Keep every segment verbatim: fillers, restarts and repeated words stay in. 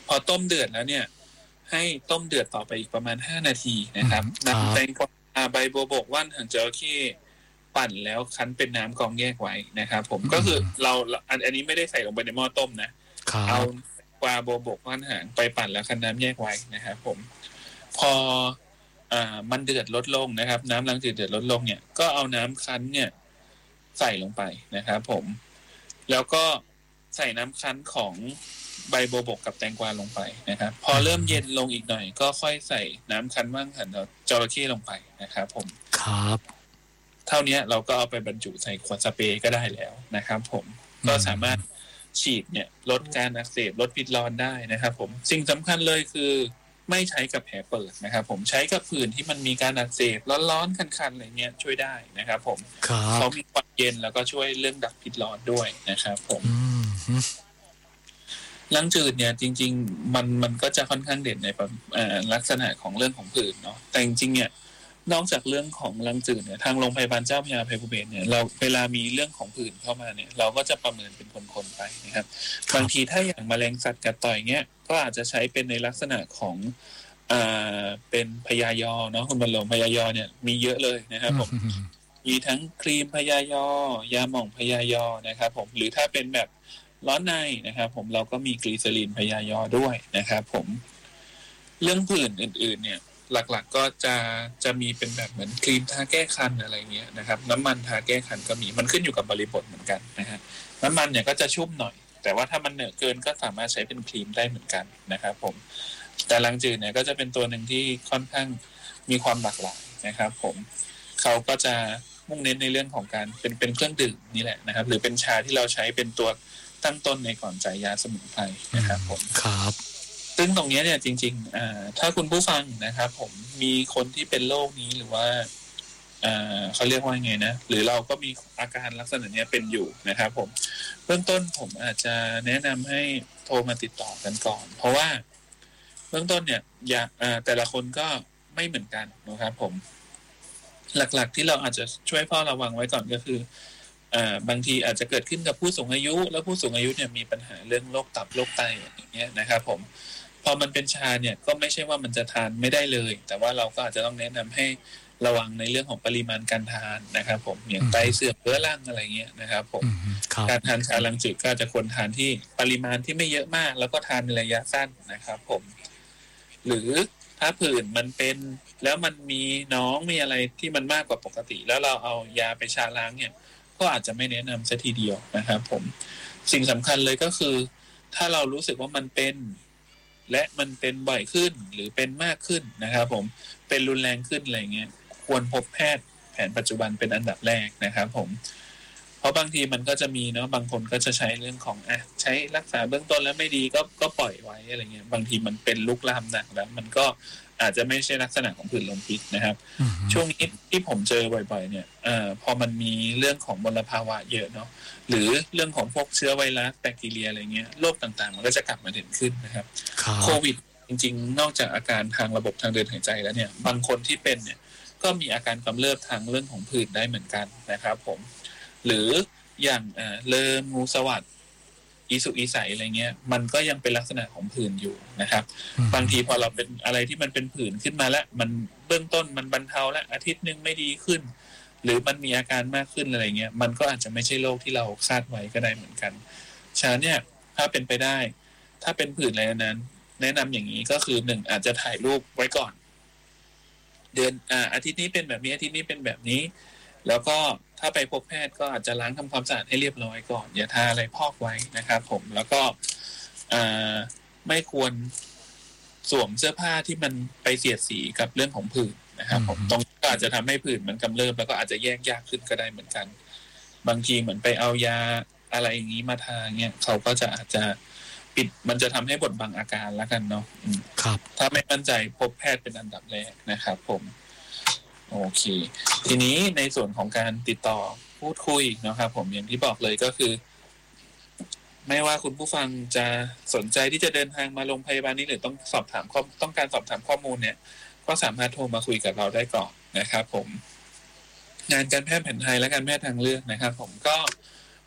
พอต้มเดือดแล้วเนี่ยให้ต้มเดือดต่อไปอีกประมาณห้านาทีนะครับนำแตงกวาใบบัวบกว่านหางจระเข้ปั่นแล้วคั้นเป็นน้ำกรองแยกไว้นะครับผมก็คือเราอันอันนี้ไม่ได้ใส่ลงไปในหม้อต้มนะเอากวาบัวบกว่านหางไปปั่นแล้วคั้นน้ำแยกไว้นะครับผมพออ่ามันเดือดลดลงนะครับน้ำล้างจืดเดือดลดลงเนี่ยก็เอาน้ำคั้นเนี่ยใส่ลงไปนะครับผมแล้วก็ใส่น้ำคั้นของใบบัวบกกับแตงกวาลงไปนะครับพอเริ่มเย็นลงอีกหน่อยก็ค่อยใส่น้ำคั้นว่างหันจระเข้ลงไปนะครับผมครับเท่านี้เราก็เอาไปบรรจุใส่ขวดสเปรย์ก็ได้แล้วนะครับผมก็สามารถฉีดเนี่ยลดการอักเสบลดพิษร้อนได้นะครับผมสิ่งสำคัญเลยคือไม่ใช้กับแผลเปิดนะครับผมใช้กับผื่นที่มันมีการอักเสบร้อนๆคันๆอะไรเงี้ยช่วยได้นะครับผมเขามีความเย็นแล้วก็ช่วยเรื่องดับพิษร้อนด้วยนะครับผมล้างจืดเนี่ยจริงๆมันมันก็จะค่อนข้างเด่นในลักษณะของเรื่องของผื่นเนาะแต่จริงๆเนี่ยนอกจากเรื่องของล้างจืดเนี่ยทางโรงพยาบาลเจ้าพระยาอภัยภูเบศรเนี่ยเราเวลามีเรื่องของผื่นเข้ามาเนี่ยเราก็จะประเมินเป็นคนๆไปนะครับบางทีถ้าอย่างแมลงสัตว์กัดต่อยเงี้ยก็อาจจะใช้เป็นในลักษณะของอ่าเป็นพยายอเนาะคุณบรรลมพยายอเนี่ยมีเยอะเลยนะครับผมมีทั้งครีมพยายอยาหม่องพยายอนะครับผมหรือถ้าเป็นแบบร้อนในนะครับผมเราก็มีกลีเซอรีนพยายอด้วยนะครับผมเรื่องผื่นอื่นๆเนี่ยหลักๆ ก, ก็จะจะมีเป็นแบบเหมือนครีมทาแก้คันอะไรเงี้ยนะครับน้ำมันทาแก้คันก็มีมันขึ้นอยู่กับบริบทเหมือนกันนะฮะน้ำมันเนี่ยก็จะชุ่มหน่อยแต่ว่าถ้ามันเหนอะเกินก็สามารถใช้เป็นครีมได้เหมือนกันนะครับผมแต่ล้างจืดเนี่ยก็จะเป็นตัวหนึ่งที่ค่อนข้างมีความหลากหลายนะครับผมเขาก็จะมุ่งเน้นในเรื่องของการเป็นเป็นเครื่องดื่มนี่แหละนะครับหรือเป็นชาที่เราใช้เป็นตัวตั้งต้นในก่อนจ่ายยาสมุนไพรนะครับผมครับซึ่งตรงนี้เนี่ยจริงๆอ่าถ้าคุณผู้ฟังนะครับผมมีคนที่เป็นโรคนี้หรือว่าอ่าเขาเรียกว่าไงนะหรือเราก็มีอาการลักษณะนี้เป็นอยู่นะครับผมเบื้องต้นผมอาจจะแนะนำให้โทรมาติดต่อกันก่อนเพราะว่าเบื้องต้นเนี่ยอยากอ่าแต่ละคนก็ไม่เหมือนกันนะครับผมหลักๆที่เราอาจจะช่วยเฝ้าระวังไว้ก่อนก็คืออ่าบางทีอาจจะเกิดขึ้นกับผู้สูงอายุแล้วผู้สูงอายุเนี่ยมีปัญหาเรื่องโรคตับโรคไตอย่างเงี้ยนะครับผมพอมันเป็นชาเนี่ยก็ไม่ใช่ว่ามันจะทานไม่ได้เลยแต่ว่าเราก็อาจจะต้องแนะนำให้ระวังในเรื่องของปริมาณการทานนะครับผมอย่างไตเสื่อมเรื้อรังอะไรเงี้ยนะครับผมการทานชาล้างจืดก็จะควรทานที่ปริมาณที่ไม่เยอะมากแล้วก็ทานในระยะสั้นนะครับผมหรือถ้าผื่นมันเป็นแล้วมันมีน้องมีอะไรที่มันมากกว่าปกติแล้วเราเอายาไปชาล้างเนี่ยก็อาจจะไม่แนะนำซะทีเดียวนะครับผมสิ่งสำคัญเลยก็คือถ้าเรารู้สึกว่ามันเป็นและมันเป็นบ่อยขึ้นหรือเป็นมากขึ้นนะครับผมเป็นรุนแรงขึ้นอะไรเงี้ยควรพบแพทย์แผนปัจจุบันเป็นอันดับแรกนะครับผมเพราะบางทีมันก็จะมีเนาะบางคนก็จะใช้เรื่องของอ่ะใช้รักษาเบื้องต้นแล้วไม่ดีก็ก็ปล่อยไว้อะไรเงี้ยบางทีมันเป็นลุกลามหนักแล้วมันก็อาจจะไม่ใช่ลักษณะของผื่นลมพิษนะครับช่วงนี้ที่ผมเจอบ่อยๆเนี่ยเอ่อพอมันมีเรื่องของมลภาวะเยอะเนาะหรือเรื่องของพวกเชื้อไวรัสแบคทีเรียอะไรเงี้ยโรคต่างๆมันก็จะกลับมาเด่นขึ้นนะครับโควิดจริงๆนอกจากอาการทางระบบทางเดินหายใจแล้วเนี่ยบางคนที่เป็นเนี่ยก็มีอาการกำเริบทางเรื่องของผื่นได้เหมือนกันนะครับผมหรืออย่างเอ่อเริ่มงูสวัสด์อีสุกอีใสอะไรเงี้ยมันก็ยังเป็นลักษณะของผื่นอยู่นะครับบางทีพอเราเป็นอะไรที่มันเป็นผื่นขึ้นมาแล้วมันเบื้องต้นมันบรรเทาแล้วอาทิตย์นึงไม่ดีขึ้นหรือมันมีอาการมากขึ้นอะไรเงี้ยมันก็อาจจะไม่ใช่โรคที่เราคาดไว้ก็ได้เหมือนกันฉะนั้นเนี่ยถ้าเป็นไปได้ถ้าเป็นผื่นอะไรนั้นแนะนำอย่างนี้ก็คือหนึ่งอาจจะถ่ายรูปไว้ก่อนเดือนอ่าอาทิตย์นี้เป็นแบบนี้อาทิตย์นี้เป็นแบบนี้แล้วก็ถ้าไปพบแพทย์ก็อาจจะล้างทำความสะอาดให้เรียบร้อยก่อนอย่าทาอะไรพอกไว้นะครับผมแล้วก็อ่าไม่ควรสวมเสื้อผ้าที่มันไปเสียดสีกับเรื่องของผื่นนะครับผมตรงก็อาจจะทำให้ผื่นมันกำเริบแล้วก็อาจจะแยกยากขึ้นก็ได้เหมือนกันบางทีเหมือนไปเอายาอะไรอย่างนี้มาทาเนี่ยเขาก็จะอาจจะปิดมันจะทำให้บดบังอาการแล้วกันเนาะครับถ้าไม่มั่นใจพบแพทย์เป็นอันดับแรกนะครับผมโอเคทีนี้ในส่วนของการติดต่อพูดคุยนะครับผมอย่างที่บอกเลยก็คือไม่ว่าคุณผู้ฟังจะสนใจที่จะเดินทางมาโรงพยาบาลนี้หรือต้องสอบถามต้องการสอบถามข้อมูลเนี่ยก็สามารถโทรมาคุยกับเราได้ก่อนนะครับผมงานการแพทย์แผนไทยและการแพทย์ทางเลือกนะครับผมก็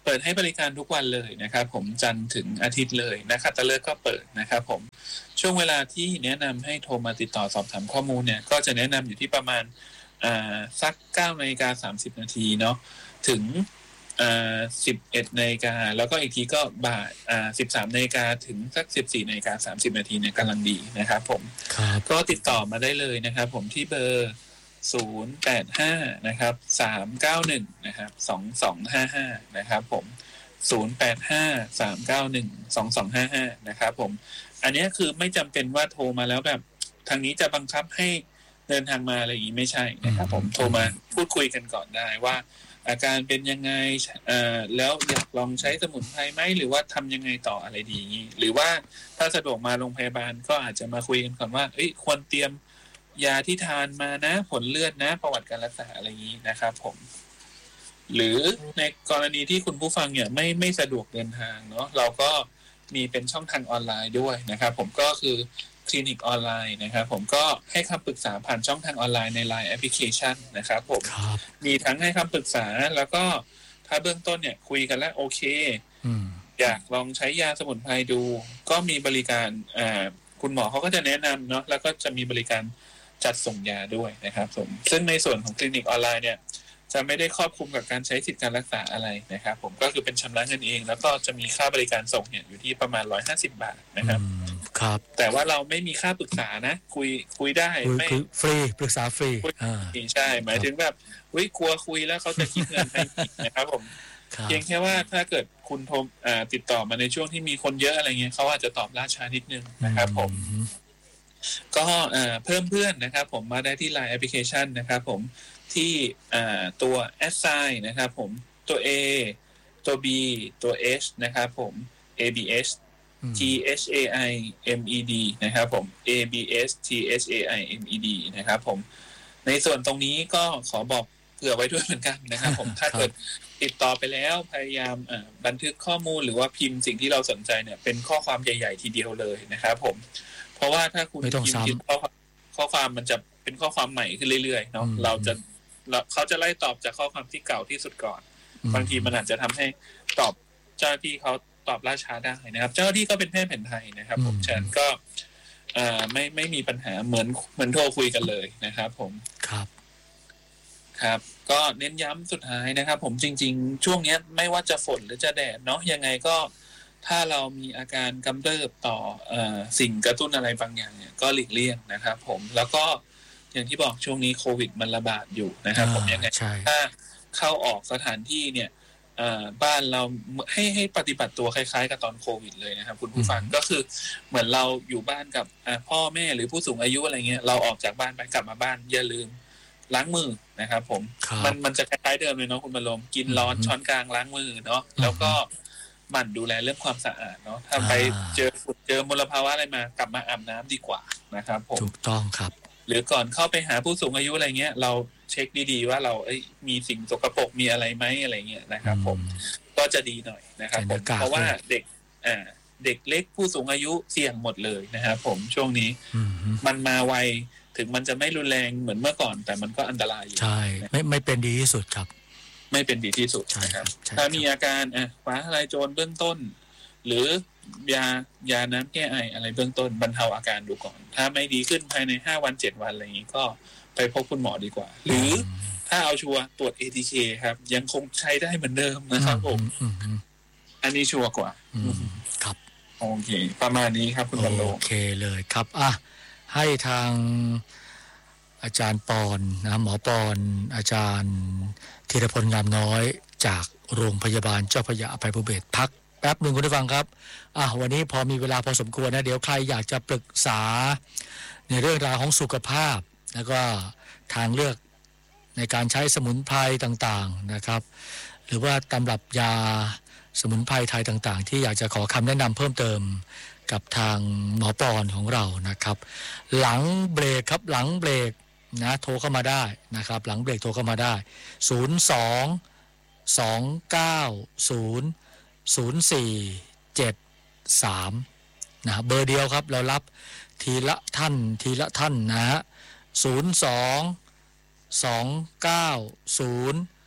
เปิดให้บริการทุกวันเลยนะครับผมจันทร์ถึงอาทิตย์เลยนะครับแต่เลิกก็เปิดนะครับผมช่วงเวลาที่แนะนำให้โทรมาติดต่อสอบถามข้อมูลเนี่ยก็จะแนะนำอยู่ที่ประมาณอ่าสักเก้านาฬิกาสามสิบนาทีเนาะถึงอ่าสิบเอ็ดนาฬิกาแล้วก็อีกทีก็บ่ายอ่าสิบสามนาฬิกาถึงสักสิบสี่นาฬิกาสามสิบนาทีเนี่ยกำลังดีนะครับผมก็ติดต่อมาได้เลยนะครับผมที่เบอร์ศูนย์ แปด ห้านะครับสาม เก้า หนึ่งนะครับสอง สอง ห้า ห้านะครับผมศูนย์ แปด ห้า สาม เก้า หนึ่ง สอง สอง ห้า ห้านะครับผมอันนี้คือไม่จำเป็นว่าโทรมาแล้วแบบทางนี้จะบังคับให้เดินทางมาอะไรอย่างนี้ไม่ใช่นะครับผมโทรมาพูดคุยกันก่อนได้ว่าอาการเป็นยังไงเอ่อแล้วอยากลองใช้สมุนไพรไหมหรือว่าทำยังไงต่ออะไรดีอย่างนี้หรือว่าถ้าสะดวกมาโรงพยาบาลก็อาจจะมาคุยกันก่อนว่าเอ้ยควรเตรียมยาที่ทานมานะผลเลือดนะประวัติการรักษาอะไรอย่างนี้นะครับผมหรือในกรณีที่คุณผู้ฟังเนี่ยไม่ไม่สะดวกเดินทางเนาะเราก็มีเป็นช่องทางออนไลน์ด้วยนะครับผมก็คือคลินิกออนไลน์นะครับผมก็ให้คำปรึกษาผ่านช่องทางออนไลน์ใน ไลน์ แอปพลิเคชันนะครับผมมีทั้งให้คำปรึกษาแล้วก็ถ้าเบื้องต้นเนี่ยคุยกันแล้วโอเคอยากลองใช้ยาสมุนไพรดูก็มีบริการอ่าคุณหมอเขาก็จะแนะนำเนาะแล้วก็จะมีบริการจัดส่งยาด้วยนะครับผมซึ่งในส่วนของคลินิกออนไลน์เนี่ยจะไม่ได้ครอบคลุมกับการใช้สิทธิการรักษาอะไรนะครับผมก็คือเป็นชำระเงินเองแล้วก็จะมีค่าบริการส่งเนี่ยอยู่ที่ประมาณหนึ่งร้อยห้าสิบบาทนะครับครับแต่ว่าเราไม่มีค่าปรึกษานะคุยคุยได้ไม่ฟรีปรึกษาฟรีอ่าใช่หมายถึงแบบวิกลัวคุยแล้วเขาจะคิดเงินให้นะครับผมเพียงแค่ว่าถ้าเกิดคุณโทรติดต่อมาในช่วงที่มีคนเยอะอะไรเงี้ยเขาอาจจะตอบล่าช้านิดนึงนะครับผมก็เพิ่มเพื่อนนะครับผมมาได้ที่ ไลน์ แอปพลิเคชันนะครับผมที่ตัว แอด ไซน์ นะครับผมตัว A ตัว B ตัว H นะครับผม เอ บี เอส T H A I M E D นะครับผม A B S T H A I M E D นะครับผมในส่วนตรงนี้ก็ขอบอกเผื่อไว้ด้วยเหมือนกันนะครับผมถ้าเกิดติดต่อไปแล้วพยายามบันทึกข้อมูลหรือว่าพิมพ์สิ่งที่เราสนใจเนี่ยเป็นข้อความใหญ่ๆทีเดียวเลยนะครับผมเพราะว่าถ้าคุณพิมพ์ผิดข้อข้อความมันจะเป็นข้อความใหม่ขึ้นเรื่อยๆเนาะเราจะเขาจะไล่ตอบจากข้อความที่เก่าที่สุดก่อนบางทีมันอาจจะทำให้ตอบเจ้าหน้าที่เขาตอบล่าช้าได้นะครับเจ้าหน้าที่ก็เป็นแพทย์แผนไทยนะครับผมฉะนั้นก็ไม่ไม่มีปัญหาเหมือนเหมือนโทรคุยกันเลยนะครับผมครับครับก็เน้นย้ำสุดท้ายนะครับผมจริงๆช่วงนี้ไม่ว่าจะฝนหรือจะแดดเนาะยังไงก็ถ้าเรามีอาการกำเริบต่อเอ่อสิ่งกระตุ้นอะไรบางอย่างเนี่ยก็หลีกเลี่ยงนะครับผมแล้วก็อย่างที่บอกช่วงนี้โควิดมันระบาดอยู่นะครับผมยังไงถ้าเข้าออกสถานที่เนี่ยบ้านเราให้ให้ปฏิบัติตัวคล้ายๆกับตอนโควิดเลยนะครับคุณผู้ฟังก็คือเหมือนเราอยู่บ้านกับพ่อแม่หรือผู้สูงอายุอะไรเงี้ยเราออกจากบ้านไปกลับมาบ้านอย่าลืมล้างมือนะครับผมมันมันจะคล้ายๆเดิมเลยเนาะคุณบรรลมกินร้อนช้อนกลางล้างมือเนาะแล้วก็หมั่นดูแลเรื่องความสะอาดเนาะถ้าไปเจอฝุ่นเจอมลภาวะอะไรมากลับมาอาบน้ำดีกว่านะครับผมถูกต้องครับหรือก่อนเข้าไปหาผู้สูงอายุอะไรเงี้ยเราเช็คดีๆว่าเราเอ้ยมีสิ่งสกปรกมีอะไรไหมอะไรเงี้ยนะครับผมก็จะดีหน่อยนะครับผมเพราะว่าเด็กอ่าเด็กเล็กผู้สูงอายุเสี่ยงหมดเลยนะครับผมช่วงนี้มันมาไวถึงมันจะไม่รุนแรงเหมือนเมื่อก่อนแต่มันก็อันตรายอยู่ใช่ไม่ไม่เป็นดีที่สุดครับไม่เป็นดีที่สุดนะครับถ้ามีอาการอ่ะฟ้าทลายโจรเบื้องต้นหรือยายาน้ำแก้ไออะไรเบื้องต้นบรรเทาอาการดูก่อนถ้าไม่ดีขึ้นภายในห้าวันเจ็ดวันอะไรอย่างนี้ก็ไปพบคุณหมอดีกว่าหรือถ้าเอาชัวร์ตรวจ เอ ที เค ครับยังคงใช้ได้เหมือนเดิมนะครับผมอันนี้ชัวร์กว่าครับโอเคประมาณนี้ครับคุณบรรลุโอเคเลยครับอ่ะให้ทางอาจารย์ปอนนะหมอปอนอาจารย์ธีรพลงามน้อยจากโรงพยาบาลเจ้าพระยาอภัยภูเบศรพักแป๊บหนึ่งคุณผู้ฟังครับอ่ะวันนี้พอมีเวลาพอสมควรนะเดี๋ยวใครอยากจะปรึกษาในเรื่องราวของสุขภาพแล้วก็ทางเลือกในการใช้สมุนไพรต่างๆนะครับหรือว่าตำรับยาสมุนไพรไทยต่างๆที่อยากจะขอคำแนะนำเพิ่มเติมกับทางหมอปอนของเรานะครับหลังเบรกครับหลังเบรกนะโทรเข้ามาได้นะครับหลังเบรกโทรเข้ามาได้ศูนย์ สอง สอง เก้า ศูนย์ ศูนย์ สี่ เจ็ด สามนะเบอร์เดียวครับเรารับทีละท่านทีละท่านนะฮะศูนย์ สอง สอง เก้า ศูนย์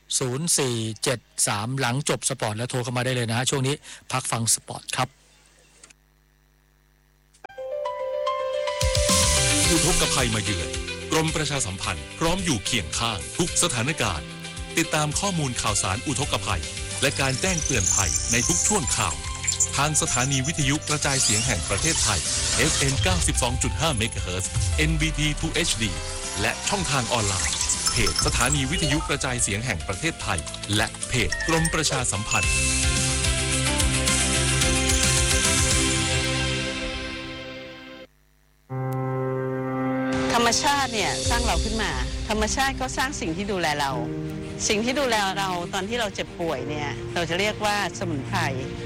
ศูนย์ สี่ เจ็ด สาม หลังจบสปอร์ตแล้วโทรเข้ามาได้เลยนะฮะช่วงนี้พักฟังสปอร์ตครับอุทกภัยมาเยือนกรมประชาสัมพันธ์พร้อมอยู่เคียงข้างทุกสถานการณ์ติดตามข้อมูลข่าวสารอุทกภัยและการแจ้งเตือนภัยในทุกช่วงข่าวทางสถานีวิทยุกระจายเสียงแห่งประเทศไทย เอฟ เอ็ม เก้าสิบสองจุดห้า เมกะเฮิรตซ์ เอ็น บี ที ทู เอช ดี และช่องทางออนไลน์เพจสถานีวิทยุกระจายเสียงแห่งประเทศไทยและเพจกรมประชาสัมพันธ์ธรรมชาติเนี่ยสร้างเราขึ้นมาธรรมชาติก็สร้างสิ่งที่ดูแลเราสิ่งที่ดูแลเราตอนที่เราเจ็บป่วยเนี่ยเราจะเรียกว่าสมุนไพร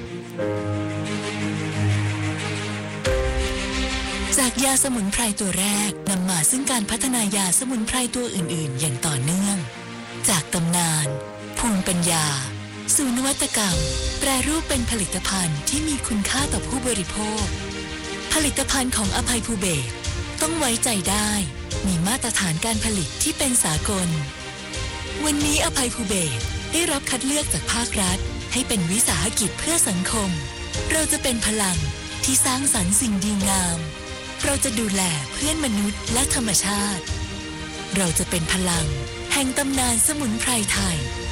จากยาสมุนไพรตัวแรกนำมาซึ่งการพัฒนายาสมุนไพรตัวอื่นๆอย่างต่อเนื่องจากตำนานภูมิปัญญาสู่นวัตกรรมแปรรูปเป็นผลิตภัณฑ์ที่มีคุณค่าต่อผู้บริโภคผลิตภัณฑ์ของอภัยภูเบศรต้องไว้ใจได้มีมาตรฐานการผลิตที่เป็นสากลวันนี้อภัยภูเบศรได้รับคัดเลือกจากภาครัฐให้เป็นวิสาหกิจเพื่อสังคมเราจะเป็นพลังที่สร้างสรรค์สิ่งดีงามเราจะดูแลเพื่อนมนุษย์และธรรมชาติเราจะเป็นพลังแห่งตำนานสมุนไพรไทย